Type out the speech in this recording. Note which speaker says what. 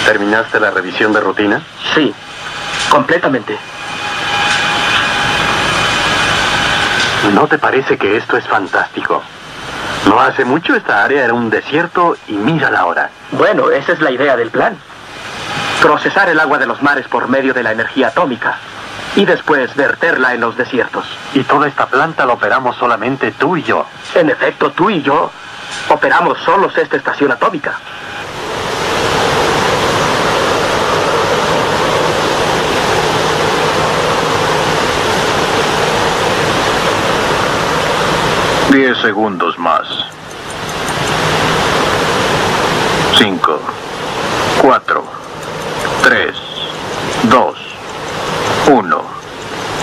Speaker 1: ¿Terminaste la revisión de rutina?
Speaker 2: Sí, completamente.
Speaker 1: ¿No te parece que esto es fantástico? No hace mucho esta área era un desierto y mírala ahora.
Speaker 2: Bueno, esa es la idea del plan. Procesar el agua de los mares por medio de la energía atómica y después verterla en los desiertos.
Speaker 1: Y toda esta planta la operamos solamente tú y yo.
Speaker 2: En efecto, tú y yo operamos solos esta estación atómica.
Speaker 3: Diez segundos más. 5, 4, 3, 2, 1.